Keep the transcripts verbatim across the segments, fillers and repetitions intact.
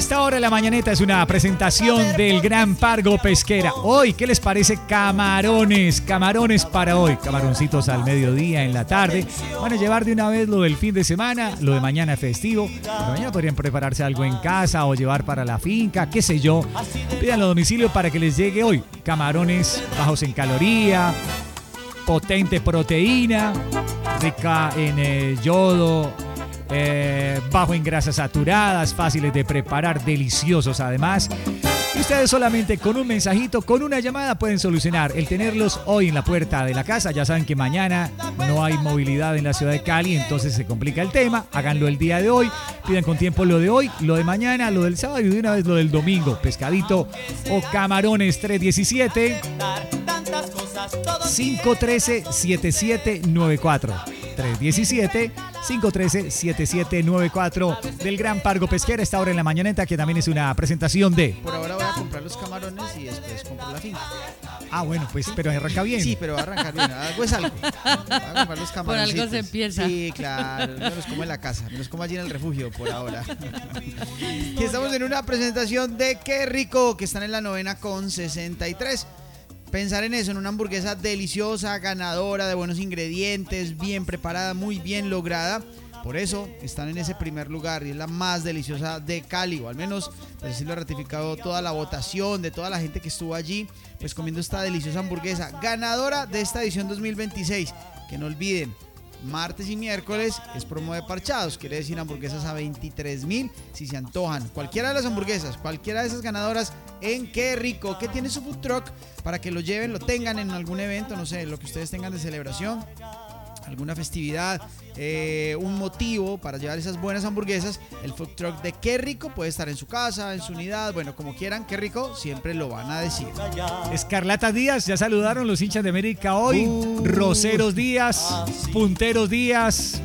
Esta hora de la mañaneta es una presentación del Gran Pargo Pesquera. Hoy, ¿qué les parece? Camarones, camarones para hoy. Camaroncitos al mediodía, en la tarde. Van a llevar de una vez lo del fin de semana, lo de mañana festivo. Pero mañana podrían prepararse algo en casa o llevar para la finca, qué sé yo. Pídanlo a domicilio para que les llegue hoy. Camarones bajos en caloría, potente proteína, rica en eh, yodo, Eh, bajo en grasas saturadas, fáciles de preparar, deliciosos además. Y ustedes solamente con un mensajito, con una llamada pueden solucionar el tenerlos hoy en la puerta de la casa. Ya saben que mañana no hay movilidad en la ciudad de Cali, entonces se complica el tema. Háganlo el día de hoy, pidan con tiempo lo de hoy, lo de mañana, lo del sábado y de una vez lo del domingo. Pescadito o camarones. Tres uno siete, cinco uno tres, siete siete nueve cuatro. tres uno siete, cinco uno tres, siete siete nueve cuatro del Gran Pargo Pesquera. Esta hora en la mañaneta, que también es una presentación de... Por ahora voy a comprar los camarones y después compro la finca. Ah, bueno, pues, pero arranca bien. Sí, pero va a arrancar bien. Algo es algo. Voy a comprar los Por camarones. algo se empieza. Sí, claro. Me los como en la casa. Me los como allí en el refugio por ahora. Y estamos en una presentación de Qué Rico, que están en la novena con sesenta y tres. Pensar en eso, en una hamburguesa deliciosa, ganadora, de buenos ingredientes, bien preparada, muy bien lograda. Por eso están en ese primer lugar y es la más deliciosa de Cali, o al menos pues así lo ha ratificado toda la votación de toda la gente que estuvo allí, pues comiendo esta deliciosa hamburguesa, ganadora de esta edición dos mil veintiséis. Que no olviden, martes y miércoles es promo de parchados, quiere decir hamburguesas a veintitrés mil si se antojan. Cualquiera de las hamburguesas, cualquiera de esas ganadoras en Qué Rico, que tiene su food truck para que lo lleven, lo tengan en algún evento, no sé, lo que ustedes tengan de celebración, alguna festividad, eh, un motivo para llevar esas buenas hamburguesas. El food truck de Qué Rico puede estar en su casa, en su unidad, bueno, como quieran. Qué Rico siempre lo van a decir. Escarlata Díaz, ya saludaron los hinchas de América hoy. Uh. Roceros Díaz, Punteros Díaz.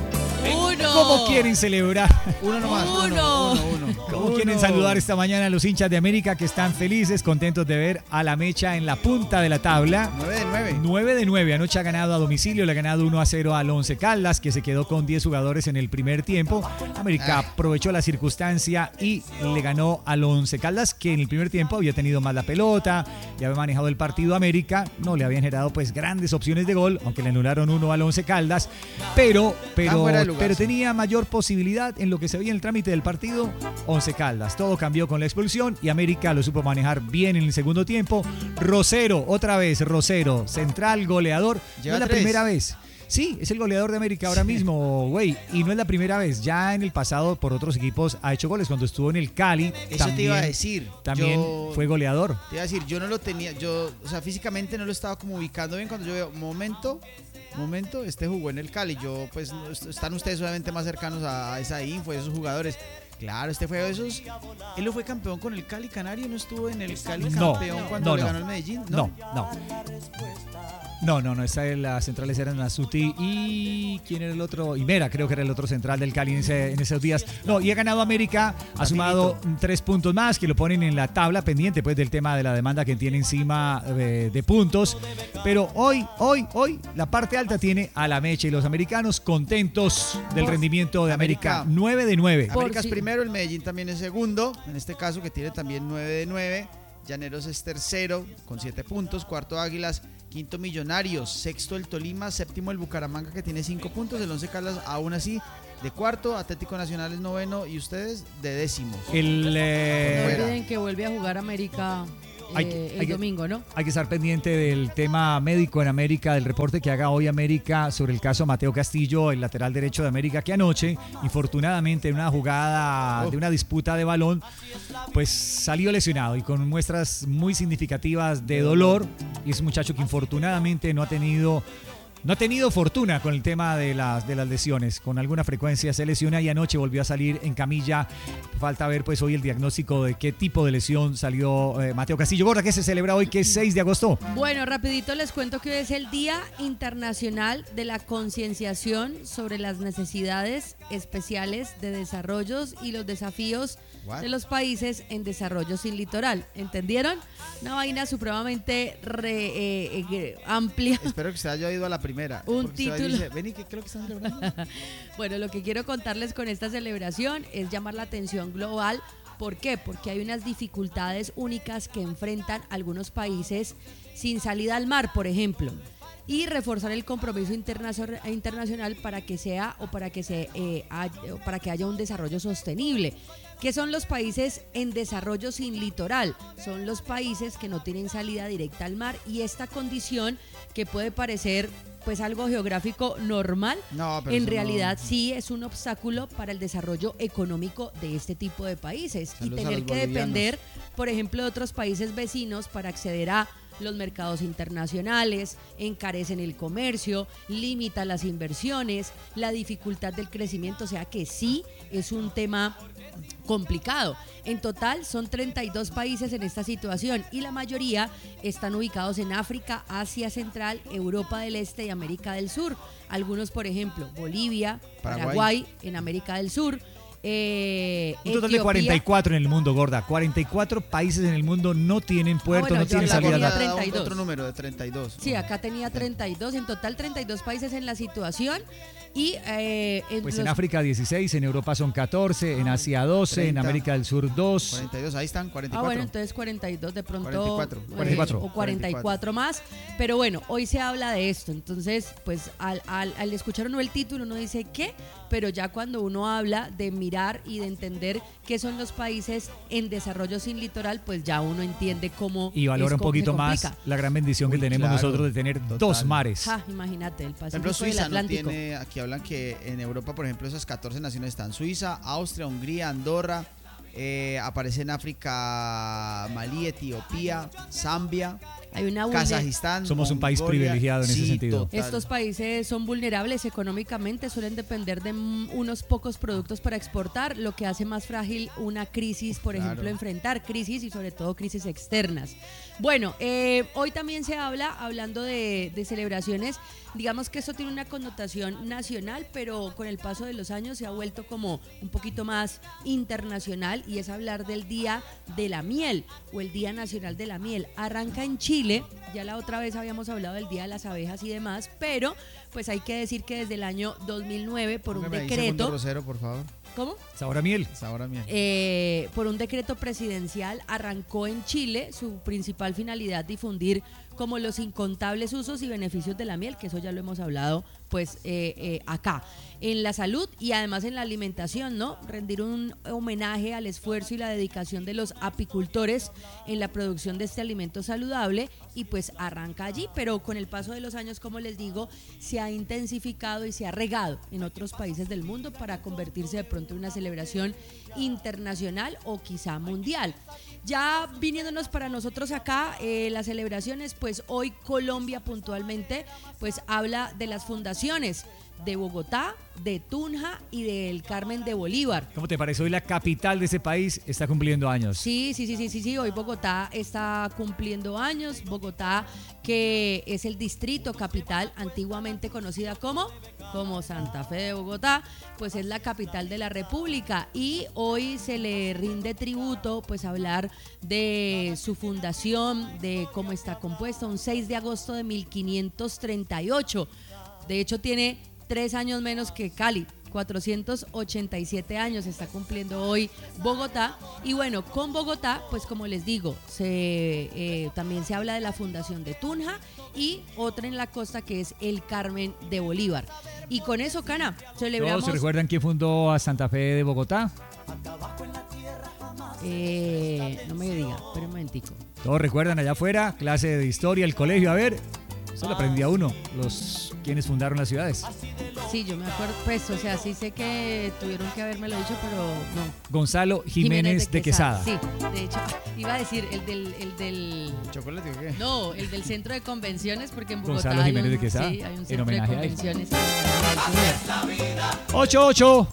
Uno. ¿Cómo quieren celebrar? Uno nomás, uno, Uno. uno, uno. ¿Cómo Uno. quieren saludar esta mañana a los hinchas de América que están felices, contentos de ver a la Mecha en la punta de la tabla? nueve de nueve. nueve de nueve. Anoche ha ganado a domicilio, le ha ganado uno a cero al Once Caldas, que se quedó con diez jugadores en el primer tiempo. América Ah. aprovechó la circunstancia y le ganó al Once Caldas, que en el primer tiempo había tenido más la pelota, ya había manejado el partido América, no le habían generado pues grandes opciones de gol, aunque le anularon uno al Once Caldas, pero, pero, fuera de lugar, pero sí. tenía mayor posibilidad en lo que se veía en el trámite del partido Once Caldas. Todo cambió con la expulsión y América lo supo manejar bien en el segundo tiempo. Rosero, otra vez Rosero, central, goleador. No Lleva es la tres. primera vez. Sí, es el goleador de América ahora mismo, güey. Y no es la primera vez. Ya en el pasado por otros equipos ha hecho goles. Cuando estuvo en el Cali, Eso también, te iba a decir. también Yo- fue goleador. Te iba a decir, yo no lo tenía, yo, o sea, físicamente no lo estaba como ubicando bien cuando yo veo, momento, momento, este jugó en el Cali. Yo, pues, no- están ustedes obviamente más cercanos a, a esa info, de esos jugadores. Claro, este fue de esos. Él lo fue campeón con el Cali Canario, no estuvo en el Cali No, campeón cuando no, le no. ganó el Medellín. No, no. No, no, no, esta es las centrales eran Nasuti y ¿quién era el otro? Imera, creo que era el otro central del Cali en, ese- en esos días. No, y ha ganado América, ha sumado tres puntos más que lo ponen en la tabla pendiente pues del tema de la demanda que tiene encima eh, de puntos. Pero hoy, hoy, hoy, la parte alta tiene a la Mecha y los americanos contentos del rendimiento de América. América. nueve de nueve. Por América es si- primero, el Medellín también es segundo, en este caso que tiene también nueve de nueve. Llaneros es tercero con siete puntos, cuarto Águilas, quinto Millonarios, sexto el Tolima, séptimo el Bucaramanga que tiene cinco puntos, el Once Caldas aún así de cuarto, Atlético Nacional es noveno y ustedes de décimos. El, eh, No Fuera. olviden que vuelve a jugar América eh, Hay que- el hay que- domingo, ¿no? Hay que estar pendiente del tema médico en América, del reporte que haga hoy América sobre el caso Mateo Castillo, el lateral derecho de América, que anoche, infortunadamente, en una jugada Oh. de una disputa de balón, pues salió lesionado y con muestras muy significativas de dolor. Y es un muchacho que infortunadamente no ha tenido... No ha tenido fortuna con el tema de las, de las lesiones. Con alguna frecuencia se lesiona y anoche volvió a salir en camilla. Falta ver pues hoy el diagnóstico de qué tipo de lesión salió eh, Mateo Castillo. Gorda, que se celebra hoy, que es seis de agosto. Bueno, rapidito les cuento que hoy es el Día Internacional de la Concienciación sobre las necesidades especiales de desarrollos y los desafíos What? de los países en desarrollo sin litoral. ¿Entendieron? Una vaina supremamente re- eh, eh, amplia. Espero que usted haya oído a la primera. Un porque usted va y título. dice, Vení, ¿qué creo que están celebrando? Bueno, lo que quiero contarles con esta celebración es llamar la atención global ¿Por qué? Porque hay unas dificultades únicas que enfrentan algunos países sin salida al mar, por ejemplo, y reforzar el compromiso internacional, internacional para que sea o para que se eh, haya, para que haya un desarrollo sostenible. ¿Qué son los países en desarrollo sin litoral? Son los países que no tienen salida directa al mar, y esta condición, que puede parecer pues algo geográfico normal, no, pero en realidad no. sí es un obstáculo para el desarrollo económico de este tipo de países. Saludos y tener que bolivianos. depender, por ejemplo, de otros países vecinos para acceder a los mercados internacionales, encarecen el comercio, limitan las inversiones, la dificultad del crecimiento, o sea que sí es un tema complicado. En total son treinta y dos países en esta situación, y la mayoría están ubicados en África, Asia Central, Europa del Este y América del Sur. Algunos, por ejemplo, Bolivia, Paraguay, Paraguay en América del Sur. Eh, un total Etiopía. de cuarenta y cuatro en el mundo, gorda. cuarenta y cuatro países en el mundo no tienen puerto, Ah, bueno, no tienen yo salida al tenía mar. treinta y dos. Otro número de treinta y dos. Sí, acá tenía treinta y dos, en total treinta y dos países en la situación. Y eh, en Pues los- en África dieciséis, en Europa son catorce, en Asia doce, treinta. en América del Sur dos. cuarenta y dos, ahí están, cuarenta y Ah, cuatro. bueno, entonces cuarenta y dos de pronto. cuarenta y cuatro. eh, cuarenta y cuatro. o cuarenta y cuatro más. Pero bueno, hoy se habla de esto. Entonces, pues al, al, al escuchar uno el título, uno dice ¿qué? Pero ya cuando uno habla de mirar y de entender qué son los países en desarrollo sin litoral, pues ya uno entiende cómo. Y valora es un cómo se poquito más complica. la gran bendición Uy, que tenemos claro, nosotros de tener total. dos mares. Ja, imagínate, el Por Pacífico ejemplo, y el Suiza no Atlántico. tiene, aquí hablan que en Europa, por ejemplo, esas catorce naciones están: Suiza, Austria, Hungría, Andorra, eh, aparece en África Malí, Etiopía, Zambia, Hay una vulner- Kazajistán. Somos un país Mongolia. privilegiado en ese Sí, sentido. total. Estos países son vulnerables económicamente, suelen depender de mm, unos pocos productos para exportar, lo que hace más frágil una crisis, por Claro. ejemplo, enfrentar crisis y sobre todo crisis externas. Bueno, eh, hoy también se habla, hablando de, de celebraciones, digamos que eso tiene una connotación nacional, pero con el paso de los años se ha vuelto como un poquito más internacional, y es hablar del Día de la Miel o el Día Nacional de la Miel. Arranca en Chile, ya la otra vez habíamos hablado del Día de las Abejas y demás, pero pues hay que decir que desde el año dos mil nueve por un Póngame ahí segundo decreto, Rosero, por favor. ¿cómo? Sabor a miel. Sabor a miel. Eh, por un decreto presidencial arrancó en Chile. Su principal finalidad, difundir como los incontables usos y beneficios de la miel, que eso ya lo hemos hablado pues eh, eh, acá, en la salud y además en la alimentación, ¿no? Rendir un homenaje al esfuerzo y la dedicación de los apicultores en la producción de este alimento saludable, y pues arranca allí, pero con el paso de los años, como les digo, se ha intensificado y se ha regado en otros países del mundo para convertirse de pronto en una celebración internacional o quizá mundial. Ya viniéndonos para nosotros acá, eh, las celebraciones, pues hoy Colombia puntualmente pues habla de las fundaciones de Bogotá, de Tunja y del Carmen de Bolívar. ¿Cómo te parece? Hoy la capital de ese país está cumpliendo años. Sí, sí, sí, sí, sí, sí, hoy Bogotá está cumpliendo años. Bogotá, que es el distrito capital, antiguamente conocida como, como Santa Fe de Bogotá, pues es la capital de la República, y hoy se le rinde tributo, pues hablar de su fundación, de cómo está compuesta, un seis de agosto de mil quinientos treinta y ocho. De hecho, tiene tres años menos que Cali, cuatrocientos ochenta y siete años está cumpliendo hoy Bogotá. Y bueno, con Bogotá, pues como les digo, se, eh, también se habla de la fundación de Tunja y otra en la costa que es el Carmen de Bolívar. Y con eso, Cana, celebramos... ¿Todos se recuerdan quién fundó a Santa Fe de Bogotá? Eh, no me diga, espera un momentico. ¿Todos recuerdan allá afuera? Clase de historia, el colegio. A ver, eso lo aprendí a uno, los quienes fundaron las ciudades. Sí, yo me acuerdo, pues, o sea, sí sé que tuvieron que habérmelo dicho, pero no. Gonzalo Jiménez, de Quesada. Sí, de hecho, iba a decir el del, el del... ¿Chocolate o qué? No, el del centro de convenciones, porque en Bogotá Gonzalo hay Jiménez un, de Quesada, sí, hay un en centro de homenaje a él. convenciones. en homenaje al señor. ocho ocho.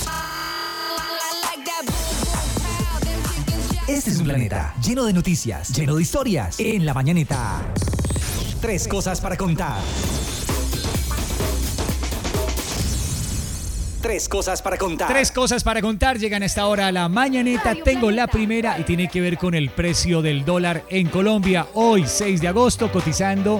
Este es un planeta lleno de noticias, lleno de historias. En la mañanita, tres cosas para contar. Tres cosas para contar. Tres cosas para contar llegan a esta hora a la mañanita. Tengo la primera y tiene que ver con el precio del dólar en Colombia. Hoy, seis de agosto, cotizando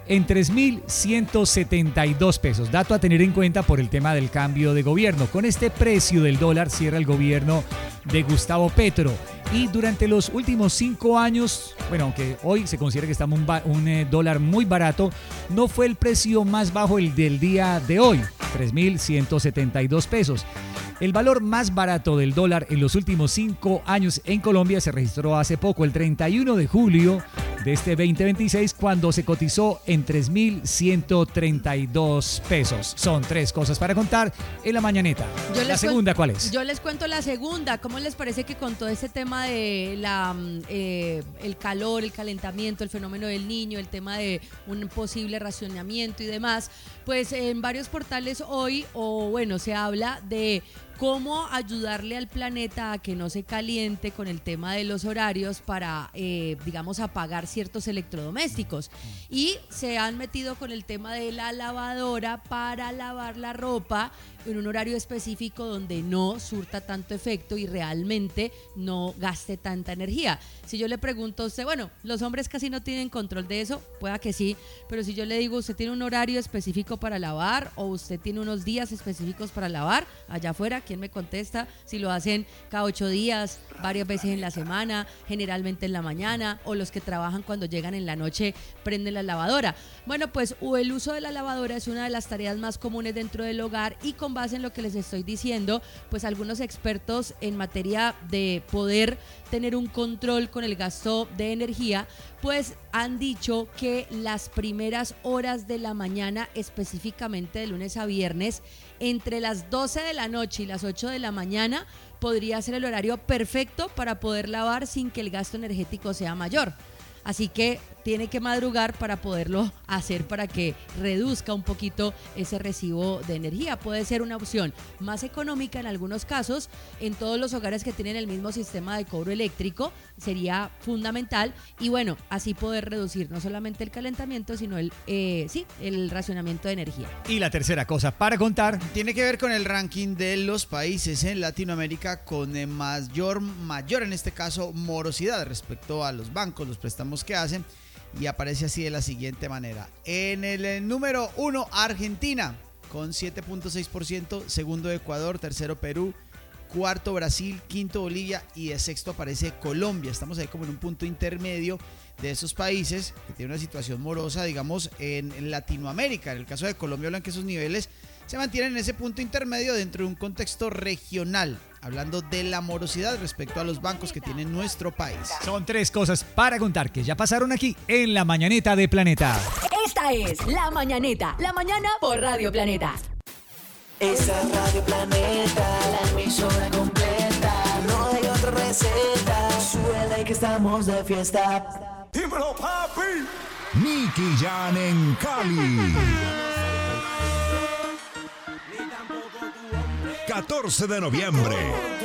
en tres mil ciento setenta y dos pesos. Dato a tener en cuenta por el tema del cambio de gobierno. Con este precio del dólar cierra el gobierno de Gustavo Petro. Y durante los últimos cinco años, bueno, aunque hoy se considera que está un, un eh, dólar muy barato, no fue el precio más bajo el del día de hoy, tres mil ciento setenta y dos pesos. El valor más barato del dólar en los últimos cinco años en Colombia se registró hace poco, el treinta y uno de julio de este veinte veintiséis, cuando se cotizó en tres mil ciento treinta y dos pesos. Son tres cosas para contar en la mañaneta. Yo ¿La segunda cuál es? Yo les cuento la segunda. ¿Cómo les parece que con todo este tema de la, eh, el calor, el calentamiento, el fenómeno del niño, el tema de un posible racionamiento y demás, pues en varios portales hoy, o bueno, se habla de cómo ayudarle al planeta a que no se caliente con el tema de los horarios para, eh, digamos, apagar ciertos electrodomésticos. Y se han metido con el tema de la lavadora para lavar la ropa en un horario específico donde no surta tanto efecto y realmente no gaste tanta energía. Si yo le pregunto a usted, bueno, los hombres casi no tienen control de eso, pueda que sí, pero si yo le digo, ¿usted tiene un horario específico para lavar o usted tiene unos días específicos para lavar? Allá afuera, ¿quién me contesta? Si lo hacen cada ocho días, varias veces en la semana, generalmente en la mañana, o los que trabajan cuando llegan en la noche prenden la lavadora. Bueno, pues el uso de la lavadora es una de las tareas más comunes dentro del hogar, y con base en lo que les estoy diciendo, pues algunos expertos en materia de poder tener un control con el gasto de energía, pues han dicho que las primeras horas de la mañana, específicamente de lunes a viernes, entre las doce de la noche y las ocho de la mañana, podría ser el horario perfecto para poder lavar sin que el gasto energético sea mayor. Así que tiene que madrugar para poderlo hacer, para que reduzca un poquito ese recibo de energía. Puede ser una opción más económica en algunos casos. En todos los hogares que tienen el mismo sistema de cobro eléctrico sería fundamental, y bueno, así poder reducir no solamente el calentamiento, sino el, eh, sí, el racionamiento de energía. Y la tercera cosa para contar tiene que ver con el ranking de los países en Latinoamérica con mayor, mayor en este caso, morosidad respecto a los bancos, los préstamos que hacen. Y aparece así de la siguiente manera. En el número uno, Argentina, con siete punto seis por ciento. Segundo, Ecuador. Tercero, Perú. Cuarto, Brasil. Quinto, Bolivia. Y de sexto aparece Colombia. Estamos ahí como en un punto intermedio de esos países que tienen una situación morosa, digamos, en Latinoamérica. En el caso de Colombia hablan que esos niveles se mantienen en ese punto intermedio dentro de un contexto regional, hablando de la morosidad respecto a los bancos que tiene nuestro país. Son tres cosas para contar que ya pasaron aquí en la mañaneta de Planeta. Esta es La Mañaneta, la mañana por Radio Planeta. Esa es Radio Planeta, la emisora completa. No hay otra receta, suele que estamos de fiesta. ¡Dímelo, papi! Nicky Jam en Cali. catorce de noviembre.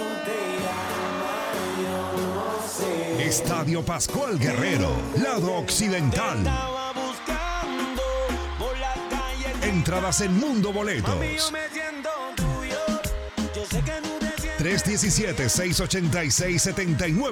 Estadio Pascual Guerrero, lado occidental. Entradas en Mundo Boletos. tres uno siete, seis ocho seis, siete nueve